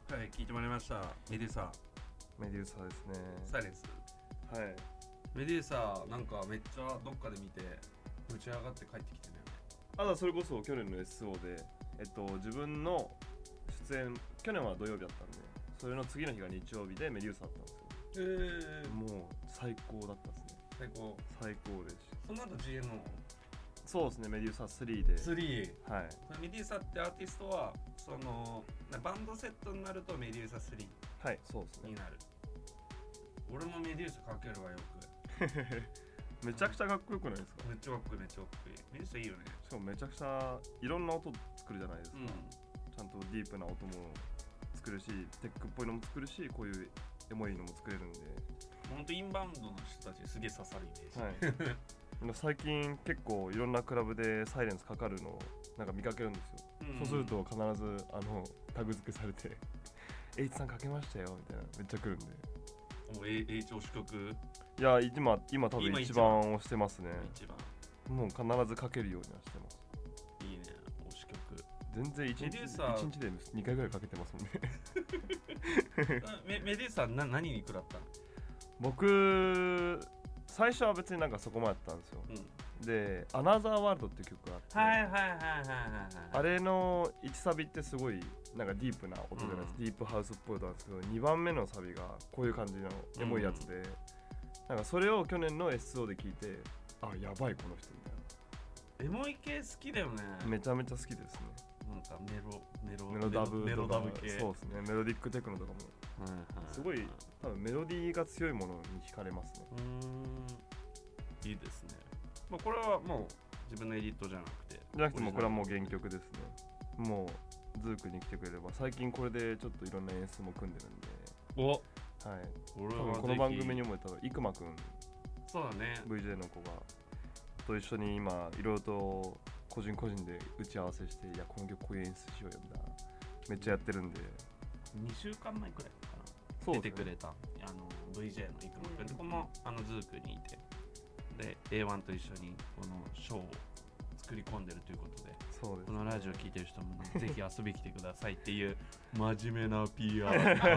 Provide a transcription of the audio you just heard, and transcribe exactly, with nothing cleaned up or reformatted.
はい、聞いてもらいました。メデューサ。 メデューサですね。 サイレンス。 はい。 メデューサなんかめっちゃどっかで見てぶち上がって帰ってきてね。 あだそれこそ去年の エスオー で、えっと自分の出演去年は土曜日だったんで、それの次の日が日曜日でメデューサだったんですよ。 えー、 もう最高だったですね。 最高。 最高です。 その後 ジーエヌオー。 そうですね、メデューサスリーで。 スリー。 はい。 メデューサってアーティストはそのバンドセットになるとメデューサスリー。 はい、そうですね。 になる。俺もメデューサかけるわよく。めちゃくちゃかっこよくないですか？ めっちゃかっこいい、めっちゃかっこいい。メデューサいいよね。 しかもめちゃくちゃいろんな音作るじゃないですか。 うん、 ちゃんとディープな音も作るし、テックっぽいのも作るし、こういうエモいのも作れるんで。 ほんとインバウンドの人たちすげえ刺さるイメージ。はい。 最近結構いろんなクラブでサイレンスかかるのをなんか見かけるんですよ、うん、そうすると必ずあのタグ付けされてエイチさんかけましたよみたいなめっちゃ来るんで。 もう H 推し曲。 いや今今多分一番押してますね。 一番もう必ずかけるようにはしてます。 いいね推し曲。 全然いちにちいちにちでにかいぐらいかけてますもんね。 メ, メデューサな何に食らったの？ 僕最初は別になんかそこまでだったんですよ、うん、で「アナザーワールド」っていう曲があって、 はいはいはいはいはい、 あれのいちサビってすごいなんかディープな音じゃないです、うん、ディープハウスっぽい音なんですけど、にばんめのサビがこういう感じのエモいやつで、うん、なんかそれを去年の エスオー で聞いて、あやばいこの人みたいな。エモい系好きだよね。 めちゃめちゃ好きですね。 なんかメロメロメロダブメロダブ系。 そうですね、メロディックテクノとかも、はいはい、すごい多分メロディーが強いものに惹かれますね。 うーん、いいですね。まあ、これはもう自分のエディットじゃなくてじゃなくてもこれはもう原曲ですね。もうズークに来てくれれば最近これでちょっといろんな演出も組んでるんで。 お、 はい、 俺多分この番組にも多分イクマくん、 そうだね、 ブイジェー の子がと一緒に今いろいろと個人個人で打ち合わせして、いやこの曲こういう演出しようよみたいなめっちゃやってるんで。 にしゅうかんまえくらいかな、 そうですね、 出てくれたあの ブイジェー のイクマくんって子もあのズークにいて、で エーワン と一緒にこのショーを作り込んでるということで、 そうですね、 このラジオ聞いてる人も、ね、ぜひ遊び来てくださいっていう真面目な ピーアール